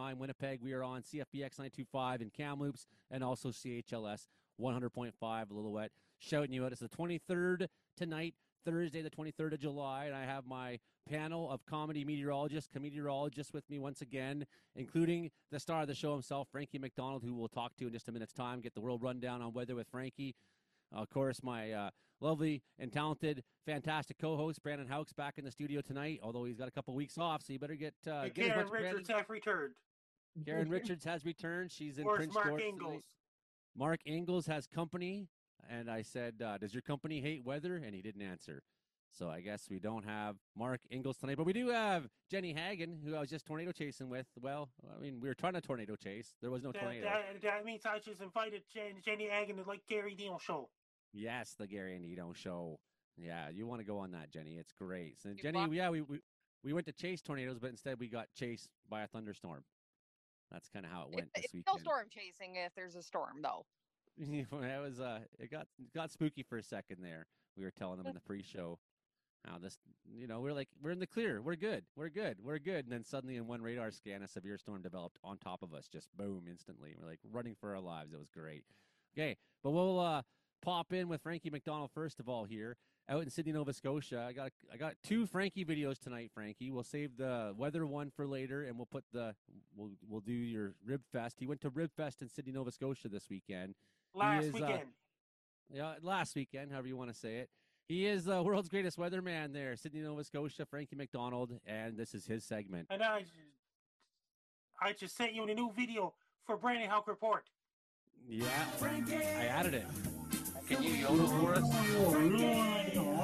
101.9 Winnipeg. We are on CFBX 925 in Kamloops and also CHLS 100.5 Lillooet. Shouting you out. It's the 23rd tonight, Thursday, the 23rd of July, and I have my panel of comedy meteorologists with me once again, including the star of the show himself, Frankie McDonald, who we'll talk to in just a minute's time, get the world rundown on weather with Frankie. Of course, my lovely and talented, fantastic co-host, Brandon Houks, back in the studio tonight, although he's got a couple weeks off, so you better get as much Karen Richards have returned. Karen Richards has returned. She's in Where's Prince Mark George Ingalls? tonight. Mark Ingalls has company, and I said, does your company hate weather? And he didn't answer. So I guess we don't have Mark Ingalls tonight, but we do have Jenny Hagen, who I was just tornado chasing with. Well, I mean, we were trying to tornado chase. There was no tornado. That means I just invited Jenny Hagen to Gary Neal show. Yes, the Gary and Edon show. Yeah, you want to go on that, Jenny. It's great. So, Jenny, we went to chase tornadoes, but instead we got chased by a thunderstorm. That's kind of how it went this weekend. It's no storm chasing if there's a storm, though. It got spooky for a second there. We were telling them in the pre-show how this, we're in the clear. We're good. And then suddenly in one radar scan, a severe storm developed on top of us. Just boom, instantly. We're like running for our lives. It was great. Okay, but we'll pop in with Frankie McDonald first of all here out in Sydney, Nova Scotia. I got two Frankie videos tonight, Frankie. We'll save the weather one for later, and we'll put we'll do your Rib Fest. He went to Rib Fest in Sydney, Nova Scotia this weekend. Last weekend, however you want to say it. He is the world's greatest weatherman there, Sydney, Nova Scotia, Frankie McDonald, and this is his segment. And I just sent you a new video for Brandon Houck Report. Yeah, I added it. Can you yodel for us?